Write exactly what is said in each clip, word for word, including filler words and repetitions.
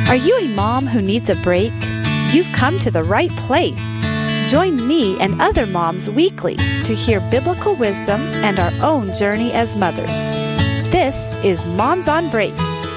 Are you a mom who needs a break? You've come to the right place. Join me and other moms weekly to hear biblical wisdom and our own journey as mothers. This is Moms on Break.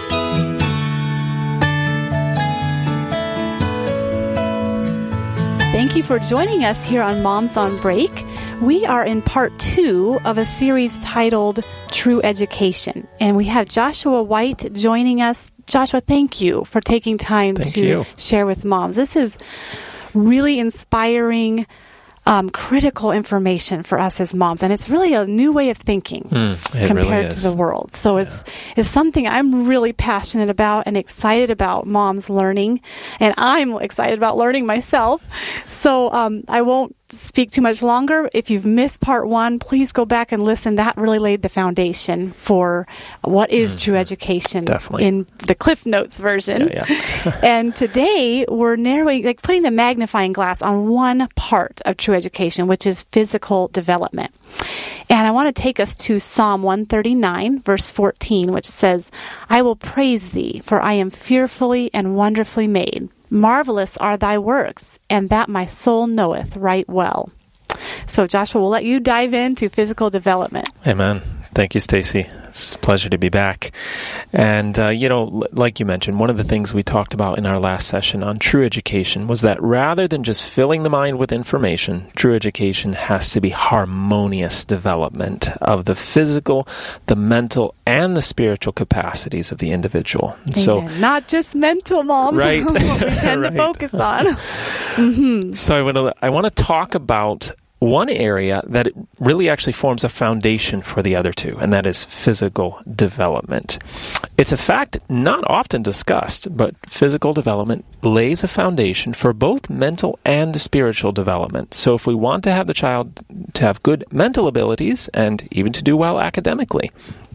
Thank you for joining us here on Moms on Break. We are in part two of a series titled True Education, and we have Joshua White joining us. Joshua, thank you for taking time thank to you. share with moms. This is really inspiring, um, critical information for us as moms, and it's really a new way of thinking mm, compared really to the world. So yeah. it's it's something I'm really passionate about and excited about moms learning, and I'm excited about learning myself. So um, I won't speak too much longer. If you've missed part one, please go back and listen. That really laid the foundation for what is mm, true education definitely. In the Cliff Notes version. Yeah, yeah. And today we're narrowing, like putting the magnifying glass on one part of true education, which is physical development. And I want to take us to Psalm one thirty-nine, verse fourteen, which says, "I will praise thee, for I am fearfully and wonderfully made. Marvelous are thy works, and that my soul knoweth right well." So, Joshua, we'll let you dive into physical development. Amen. Thank you, Stacy. It's a pleasure to be back. And, uh, you know, l- like you mentioned, one of the things we talked about in our last session on true education was that rather than just filling the mind with information, true education has to be harmonious development of the physical, the mental, and the spiritual capacities of the individual. Amen. So, not just mental, moms, right. what we tend right. to focus on. mm-hmm. So I want to I want to talk about one area that it really actually forms a foundation for the other two, and that is physical development. It's a fact not often discussed, but physical development lays a foundation for both mental and spiritual development. So if we want to have the child to have good mental abilities and even to do well academically,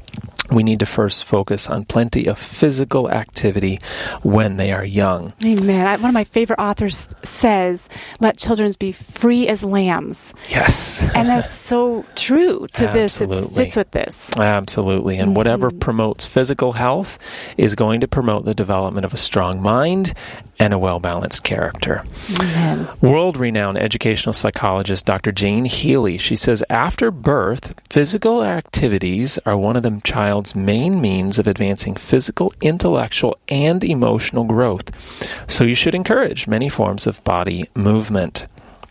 we need to first focus on plenty of physical activity when they are young. Amen. I, one of my favorite authors says, "Let children be free as lambs." Yes. And that's so true to this. It fits with this. Absolutely. And mm-hmm. whatever promotes physical health is going to promote the development of a strong mind and a well-balanced character. Amen. World-renowned educational psychologist Doctor Jane Healy, she says, after birth, physical activities are one of the child's main means of advancing physical, intellectual, and emotional growth. So you should encourage many forms of body movement.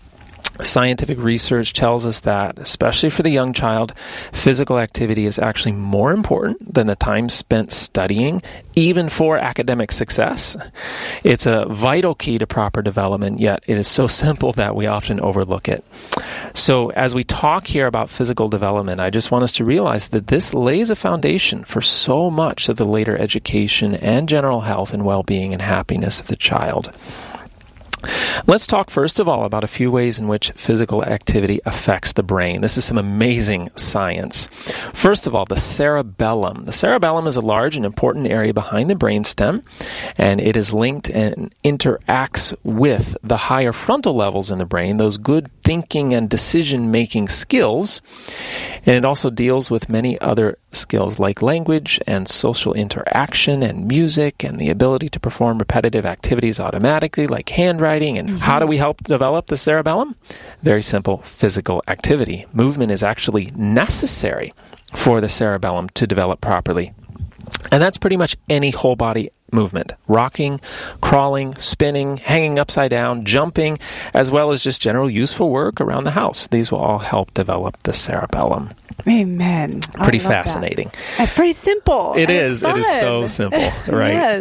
Scientific research tells us that, especially for the young child, physical activity is actually more important than the time spent studying, even for academic success. It's a vital key to proper development, yet it is so simple that we often overlook it. So as we talk here about physical development, I just want us to realize that this lays a foundation for so much of the later education and general health and well-being and happiness of the child. Let's talk first of all about a few ways in which physical activity affects the brain. This is some amazing science. First of all, the cerebellum. The cerebellum is a large and important area behind the brainstem, and it is linked and interacts with the higher frontal levels in the brain, those good thinking and decision-making skills. And it also deals with many other skills like language and social interaction and music and the ability to perform repetitive activities automatically like handwriting. And mm-hmm. how do we help develop the cerebellum? Very simple, physical activity. Movement is actually necessary for the cerebellum to develop properly. And that's pretty much any whole body movement. Rocking, crawling, spinning, hanging upside down, jumping, as well as just general useful work around the house. These will all help develop the cerebellum. Amen. Pretty fascinating. That. That's pretty simple. It is. It is so simple, right? Yes.